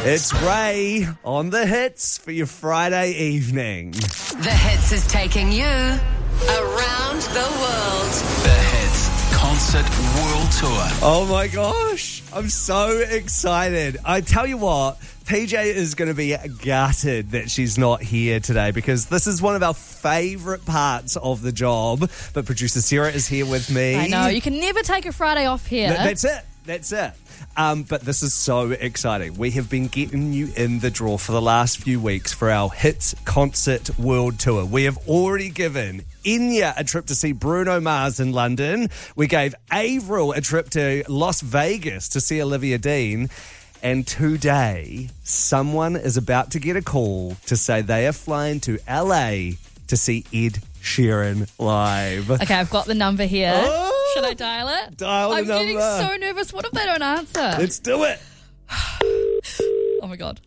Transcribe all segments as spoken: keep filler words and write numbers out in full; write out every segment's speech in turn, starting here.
It's Ray on the hits for your Friday evening. The Hits is taking you around the world. The Hits Concert World Tour. Oh my gosh, I'm so excited. I tell you what, P J is going to be gutted that she's not here today because this is one of our favourite parts of the job. But producer Sarah is here with me. I know, you can never take a Friday off here. Th- that's it, that's it. Um, but this is so exciting. We have been getting you in the draw for the last few weeks for our Hits Concert World Tour. We have already given Enya a trip to see Bruno Mars in London. We gave Avril a trip to Las Vegas to see Olivia Dean. And today, someone is about to get a call to say they are flying to L A to see Ed Sheeran live. Okay, I've got the number here. Oh! Should I dial it? Dial the I'm number. getting so nervous. What if they don't answer? Let's do it. Oh my God.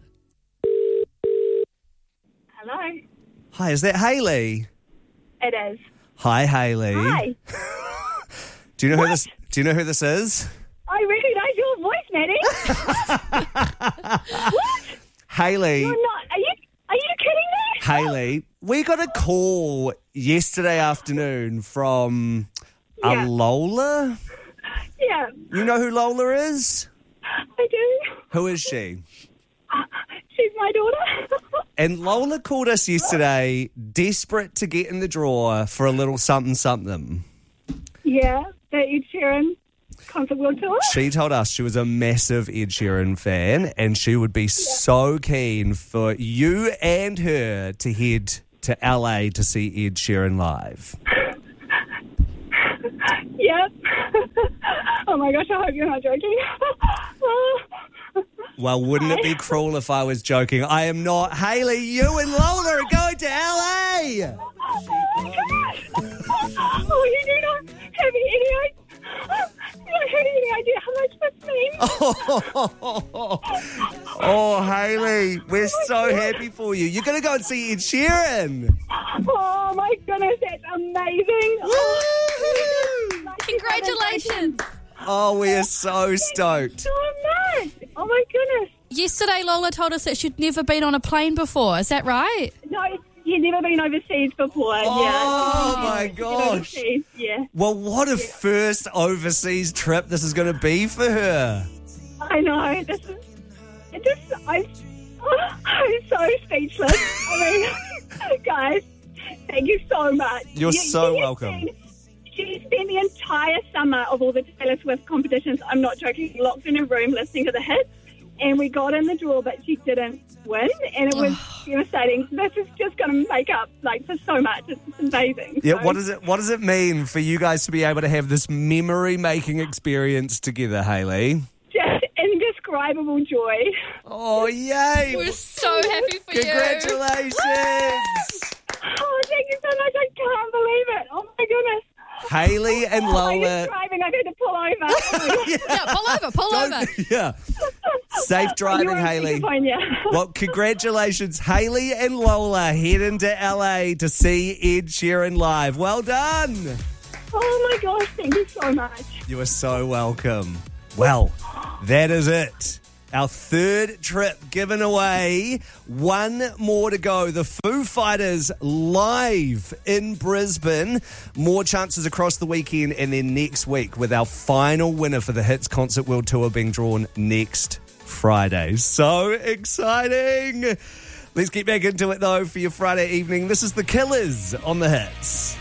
Hello. Hi, is that Hayley? It is. Hi, Hayley. Hi. Do you know What? who this? Do you know who this is? I recognise your voice, Maddie. What? Hayley. You're not. Are you? Are you kidding me? Hayley, we got a call yesterday afternoon from a Yeah. Lola. Yeah, You know who Lola is? I do. Who is she? She's my daughter. And Lola called us yesterday, desperate to get in the drawer for a little something something. Yeah, the Ed Sheeran Concert World Tour. She told us she was a massive Ed Sheeran fan and she would be so keen for you and her to head to L A to see Ed Sheeran live. Yep. Oh my gosh, I hope you're not joking. Well, wouldn't it be cruel if I was joking? I am not. Hayley, you and Lola are going to L A! Oh, you do not have any idea. You don't have any idea how much this means. Oh, oh, Hayley, we're so happy for you. You're going to go and see Ed Sheeran. Oh my goodness, that's amazing. Oh, Congratulations. Oh, we are so stoked. so much. Oh my goodness. Yesterday, Lola told us that she'd never been on a plane before. Is that right? No, you've never been overseas before. Oh, yeah. my You've been gosh. overseas, yeah. Well, what a first overseas trip this is going to be for her. I know. This is. It just. I'm. I'm so speechless. I mean, guys, thank you so much. You're You- so she has welcome. been- She spent the entire summer of all the Taylor Swift competitions, I'm not joking, locked in a room listening to the hits, and we got in the draw, but she didn't win, and it was devastating. This is just going to make up like for so much. It's amazing. Yeah, So, what does it what does it mean for you guys to be able to have this memory making experience together, Hayley? Just indescribable joy. Oh, yay! We're so happy for you. Congratulations! Oh, thank you so much. I can't believe it. Oh my goodness. Hayley and I'm Lola. just driving. I've had to pull over. Oh, my Yeah, pull over, pull Don't- over. yeah. Safe driving, You're on Hayley. speakerphone, yeah. Well, congratulations, Hayley and Lola heading to L A to see Ed Sheeran live. Well done. Oh my gosh, thank you so much. You are so welcome. Well, that is it. Our third trip given away. One more to go. The Foo Fighters live in Brisbane. More chances across the weekend and then next week with our final winner for the Hits Concert World Tour being drawn next Friday. So exciting. Let's get back into it though for your Friday evening. This is The Killers on the Hits.